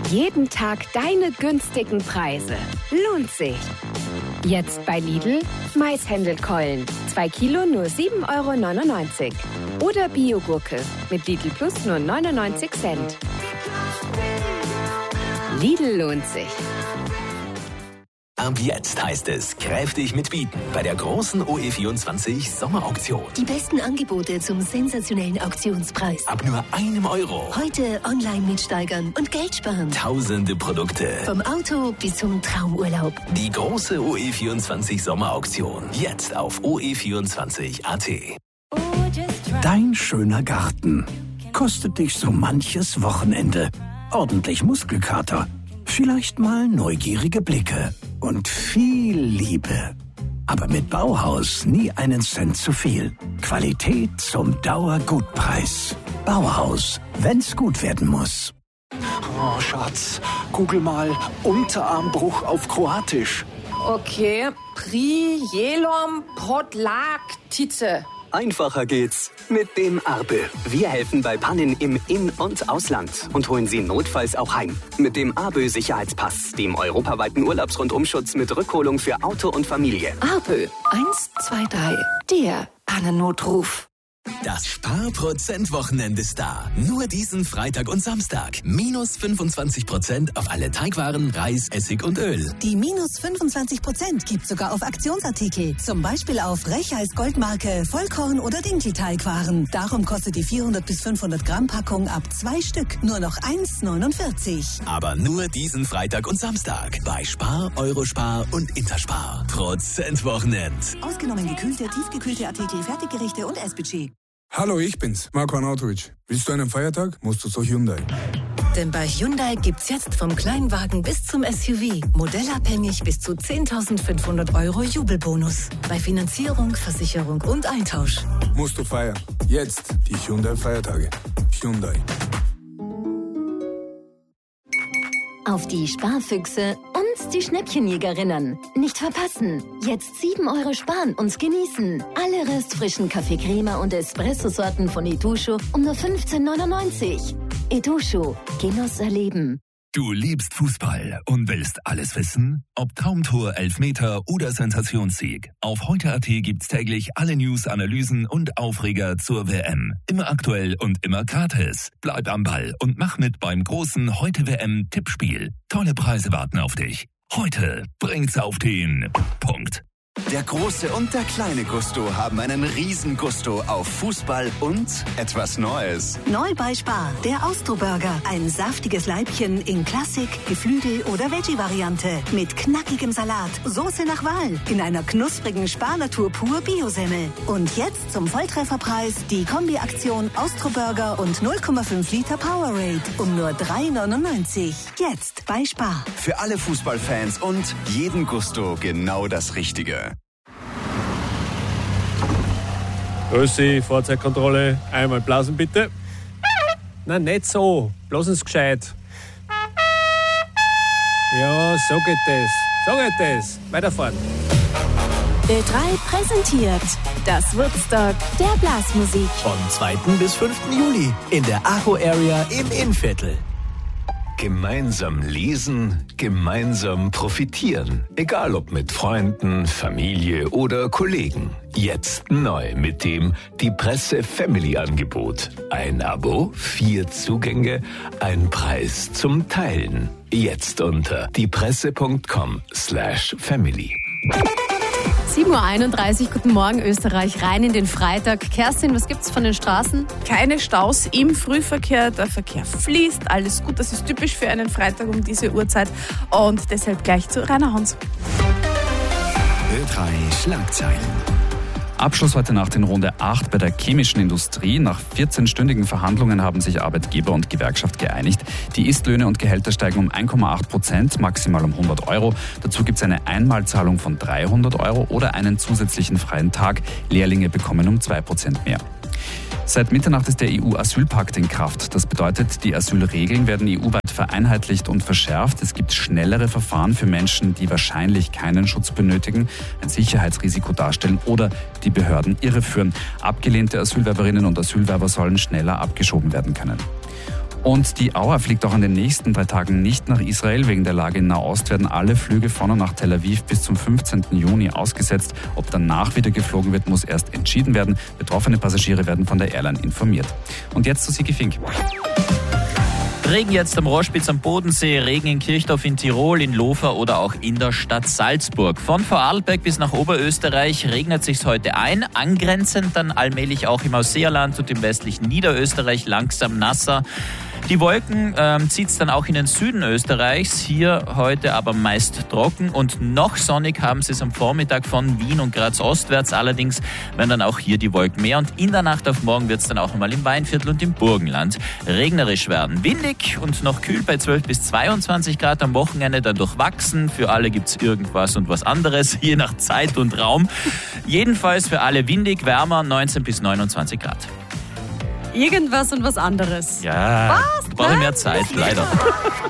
Jeden Tag deine günstigen Preise. Lohnt sich. Jetzt bei Lidl Maishändelkeulen. 2 Kilo nur 7,99 €. Oder Biogurke mit Lidl Plus nur 99 Cent. Lidl lohnt sich. Ab jetzt heißt es kräftig mitbieten bei der großen OE24 Sommerauktion. Die besten Angebote zum sensationellen Auktionspreis. Ab nur €1. Heute online mitsteigern und Geld sparen. Tausende Produkte. Vom Auto bis zum Traumurlaub. Die große OE24 Sommerauktion. Jetzt auf OE24.at. Dein schöner Garten kostet dich so manches Wochenende. Ordentlich Muskelkater, vielleicht mal neugierige Blicke und viel Liebe. Aber mit Bauhaus nie einen Cent zu viel. Qualität zum Dauergutpreis. Bauhaus, wenn's gut werden muss. Oh, Schatz, google mal Unterarmbruch auf Kroatisch. Okay, Prijelom Podlaktice. Einfacher geht's mit dem Arbe. Wir helfen bei Pannen im In- und Ausland und holen Sie notfalls auch heim. Mit dem Arbe Sicherheitspass, dem europaweiten Urlaubsrundumschutz mit Rückholung für Auto und Familie. Arbe 123, der Pannennotruf. Das Sparprozent-Wochenende ist da. Nur diesen Freitag und Samstag. Minus 25% auf alle Teigwaren, Reis, Essig und Öl. Die minus 25% gibt sogar auf Aktionsartikel. Zum Beispiel auf Rechheis Goldmarke, Vollkorn oder Dinkelteigwaren. Darum kostet die 400 bis 500 Gramm Packung ab 2 Stück nur noch 1,49. Aber nur diesen Freitag und Samstag. Bei Spar, Eurospar und Interspar. Prozentwochenend. Ausgenommen gekühlte, tiefgekühlte Artikel, Fertiggerichte und Essbudget. Hallo, ich bin's, Marko Arnautovic. Willst du einen Feiertag? Musst du zu Hyundai. Denn bei Hyundai gibt's jetzt vom Kleinwagen bis zum SUV modellabhängig bis zu 10.500 € Jubelbonus. Bei Finanzierung, Versicherung und Eintausch. Musst du feiern. Jetzt die Hyundai-Feiertage. Hyundai. Auf die Sparfüchse und die Schnäppchenjägerinnen. Nicht verpassen. Jetzt 7 € sparen und genießen. Alle restfrischen Kaffee-Crema und Espresso-Sorten von Edusho um nur 15,99 €. Edusho. Genuss erleben. Du liebst Fußball und willst alles wissen? Ob Traumtor, Elfmeter oder Sensationssieg. Auf heute.at gibt's täglich alle News, Analysen und Aufreger zur WM. Immer aktuell und immer gratis. Bleib am Ball und mach mit beim großen Heute-WM-Tippspiel. Tolle Preise warten auf dich. Heute bringt's auf den Punkt. Der große und der kleine Gusto haben einen riesen Gusto auf Fußball und etwas Neues. Neu bei Spar, der Austro-Burger. Ein saftiges Leibchen in Klassik, Geflügel oder Veggie-Variante. Mit knackigem Salat, Soße nach Wahl. In einer knusprigen Spar-Natur pur Bio-Semmel. Und jetzt zum Volltrefferpreis die Kombi-Aktion Austro-Burger und 0,5 Liter Powerade. Um nur 3,99 €. Jetzt bei Spar. Für alle Fußballfans und jeden Gusto genau das Richtige. Grüß Sie, Fahrzeugkontrolle. Einmal blasen bitte. Nein, nicht so. Blasen's gescheit. Ja, so geht das. So geht das. Weiterfahren. Ö3 präsentiert das Woodstock der Blasmusik. Vom 2. bis 5. Juli in der Acho Area im Innviertel. Gemeinsam lesen, gemeinsam profitieren. Egal ob mit Freunden, Familie oder Kollegen. Jetzt neu mit dem Die Presse Family Angebot. Ein Abo, 4 Zugänge, ein Preis zum Teilen. Jetzt unter diepresse.com/family. 7:31 Uhr, guten Morgen Österreich, rein in den Freitag. Kerstin, was gibt's von den Straßen? Keine Staus im Frühverkehr, der Verkehr fließt, alles gut. Das ist typisch für einen Freitag um diese Uhrzeit und deshalb gleich zu Rainer Hans. Ö3 Schlagzeilen. Abschluss heute Nacht in Runde 8 bei der chemischen Industrie. Nach 14-stündigen Verhandlungen haben sich Arbeitgeber und Gewerkschaft geeinigt. Die Istlöhne und Gehälter steigen um 1,8%, maximal um 100 €. Dazu gibt es eine Einmalzahlung von 300 € oder einen zusätzlichen freien Tag. Lehrlinge bekommen um 2% mehr. Seit Mitternacht ist der EU-Asylpakt in Kraft. Das bedeutet, die Asylregeln werden EU-weit vereinheitlicht und verschärft. Es gibt schnellere Verfahren für Menschen, die wahrscheinlich keinen Schutz benötigen, ein Sicherheitsrisiko darstellen oder die Behörden irreführen. Abgelehnte Asylwerberinnen und Asylwerber sollen schneller abgeschoben werden können. Und die Auer fliegt auch an den nächsten 3 Tagen nicht nach Israel. Wegen der Lage in Nahost werden alle Flüge von und nach Tel Aviv bis zum 15. Juni ausgesetzt. Ob danach wieder geflogen wird, muss erst entschieden werden. Betroffene Passagiere werden von der Airline informiert. Und jetzt zu Sigi Fink. Regen jetzt am Rohrspitz am Bodensee, Regen in Kirchdorf in Tirol, in Lofer oder auch in der Stadt Salzburg. Von Vorarlberg bis nach Oberösterreich regnet sich's heute ein, angrenzend dann allmählich auch im Ausseerland und im westlichen Niederösterreich langsam nasser. Die Wolken zieht's dann auch in den Süden Österreichs, hier heute aber meist trocken und noch sonnig haben sie es am Vormittag von Wien und Graz ostwärts. Allerdings werden dann auch hier die Wolken mehr und in der Nacht auf morgen wird's dann auch einmal im Weinviertel und im Burgenland regnerisch werden. Windig und noch kühl bei 12 bis 22 Grad, am Wochenende dann durchwachsen. Für alle gibt's irgendwas und was anderes, je nach Zeit und Raum. Jedenfalls für alle windig, wärmer 19 bis 29 Grad. Irgendwas und was anderes. Ja, brauche ich mehr Zeit, leider.